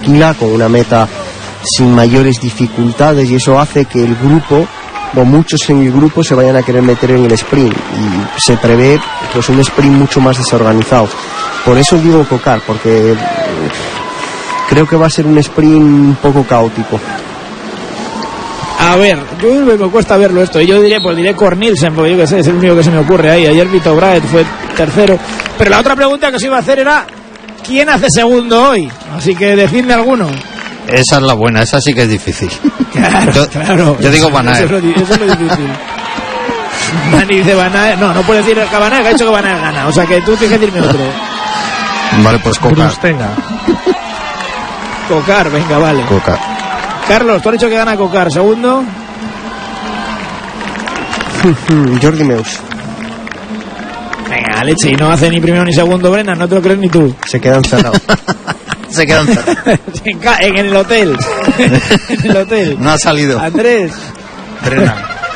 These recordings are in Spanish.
tranquila, con una meta sin mayores dificultades, y eso hace que el grupo, o muchos en el grupo, se vayan a querer meter en el sprint, y se prevé pues un sprint mucho más desorganizado. Por eso digo Cocar, porque creo que va a ser un sprint un poco caótico. A ver, yo me cuesta verlo esto, y yo diré Cornelsen, porque yo que sé, es el único que se me ocurre ahí. Ayer Vito Braet fue tercero, pero la otra pregunta que os iba a hacer era ¿quién hace segundo hoy? Así que decidme alguno. Esa es la buena, esa sí que es difícil. Claro. Yo digo Van Aert. Eso es lo difícil. Dani dice Van Aert. No puede decir que Van Aert, que ha dicho que Van Aert gana. O sea que tú tienes que decirme otro. Vale, pues Cocar. Cocar, venga, vale. Cocar. Carlos, tú has dicho que gana Cocar. Segundo. Jordi Meus. Venga, leche, y no hace ni primero ni segundo Brennan, no te lo crees ni tú. Se quedan cerrados. Se quedan cerrados. En el hotel. En el hotel. No ha salido. Andrés. Brennan.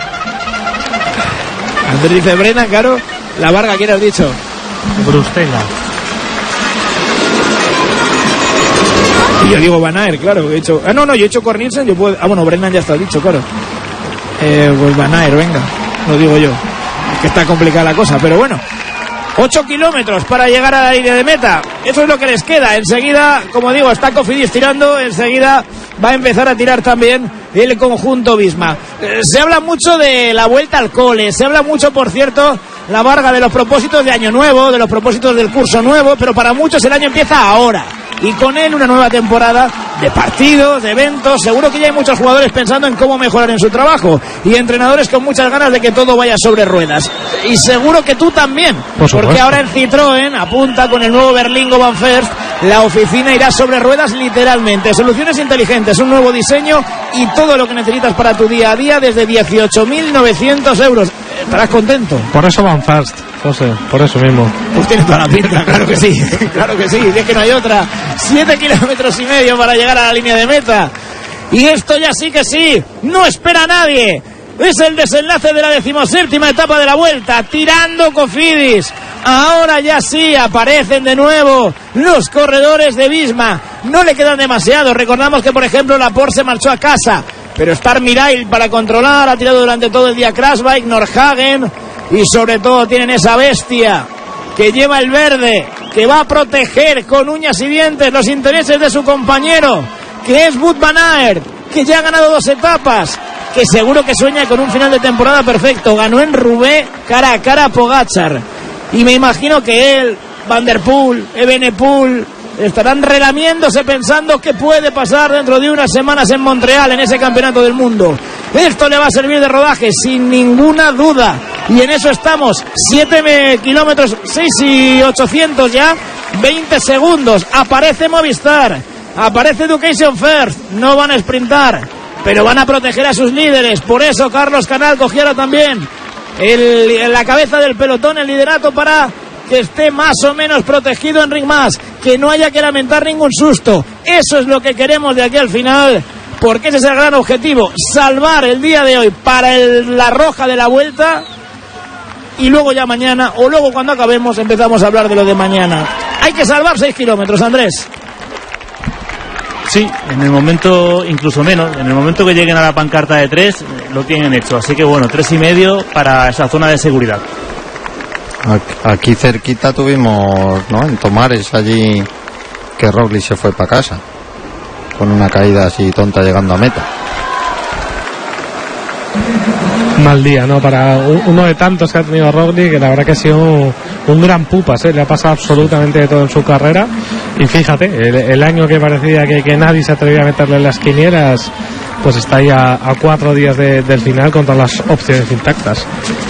Andrés dice Brennan, claro. La Varga, ¿quién has dicho? Brustela. Y yo digo Van Aert, claro. He hecho... yo he hecho Cornelsen, yo puedo... bueno, Brennan ya está dicho, claro. Pues Van Aert, venga. Lo digo yo. Es que está complicada la cosa, pero bueno. 8 kilómetros para llegar a la línea de meta. Eso es lo que les queda. Enseguida, como digo, está Cofidis tirando. Enseguida va a empezar a tirar también el conjunto Visma. Se habla mucho de la vuelta al cole. Se habla mucho, por cierto, la Varga, de los propósitos de año nuevo, de los propósitos del curso nuevo. Pero para muchos el año empieza ahora. Y con él una nueva temporada de partidos, de eventos. Seguro que ya hay muchos jugadores pensando en cómo mejorar en su trabajo. Y entrenadores con muchas ganas de que todo vaya sobre ruedas. Y seguro que tú también. Porque ahora en Citroën apunta con el nuevo Berlingo Van First. La oficina irá sobre ruedas literalmente. Soluciones inteligentes, un nuevo diseño y todo lo que necesitas para tu día a día desde 18.900 euros. ¿Estarás contento? Por eso Van First, José, por eso mismo. Pues tiene toda la pinta, claro que sí. Claro que sí, es que no hay otra. 7 kilómetros y medio para llegar a la línea de meta. Y esto ya sí que sí, no espera a nadie. Es el desenlace de la 17ª etapa de la Vuelta, tirando Cofidis. Ahora ya sí aparecen de nuevo los corredores de Visma. No le quedan demasiado. Recordamos que, por ejemplo, Laporte se marchó a casa, pero Star Mirail para controlar, ha tirado durante todo el día Krasbike, Nordhagen, y sobre todo tienen esa bestia que lleva el verde, que va a proteger con uñas y dientes los intereses de su compañero, que es Wout van Aert, que ya ha ganado 2 etapas, que seguro que sueña con un final de temporada perfecto. Ganó en Roubaix cara a cara a Pogačar, y me imagino que él, Van der Poel, Evenepoel, estarán relamiéndose pensando qué puede pasar dentro de unas semanas en Montreal, en ese campeonato del mundo. Esto le va a servir de rodaje sin ninguna duda, y en eso estamos. 7 kilómetros, 6 y 800 ya, 20 segundos. Aparece Movistar, aparece Education First. No van a sprintar, pero van a proteger a sus líderes. Por eso Carlos Canal cogiera también la cabeza del pelotón, el liderato, para que esté más o menos protegido Enric Mas, que no haya que lamentar ningún susto. Eso es lo que queremos de aquí al final, porque ese es el gran objetivo, salvar el día de hoy para la roja de la Vuelta, y luego ya mañana, o luego cuando acabemos, empezamos a hablar de lo de mañana. Hay que salvar 6 kilómetros, Andrés. Sí, en el momento, incluso menos, en el momento que lleguen a la pancarta de 3, lo tienen hecho. Así que bueno, 3,5 para esa zona de seguridad. Aquí cerquita tuvimos, ¿no?, en Tomares, allí, que Roglic se fue para casa con una caída así tonta llegando a meta. Mal día, ¿no? Para uno de tantos que ha tenido Roglic, que la verdad que ha sido un gran pupas, ¿eh? Le ha pasado absolutamente de todo en su carrera. Y fíjate, el año que parecía que nadie se atrevía a meterle en las quinielas, pues está ahí a 4 días del final con todas las opciones intactas.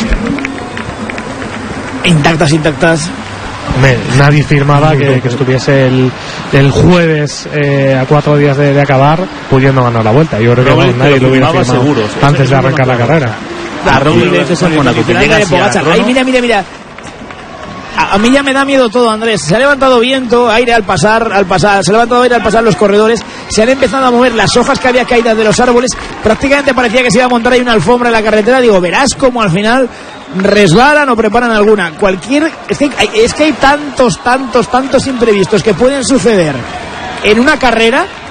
Intactas. Nadie firmaba que estuviese el jueves a 4 días de acabar pudiendo ganar la Vuelta. Yo creo que nadie lo hubiera firmado seguro, antes de arrancar la carrera. A Roglic le dices en Mónaco que llega hacia Ay, mira. A mí ya me da miedo todo, Andrés. Se ha levantado viento, aire al pasar, se ha levantado aire al pasar los corredores, se han empezado a mover las hojas que había caídas de los árboles, prácticamente parecía que se iba a montar ahí una alfombra en la carretera. Digo, verás cómo al final resbalan o preparan alguna. Es que hay tantos imprevistos que pueden suceder en una carrera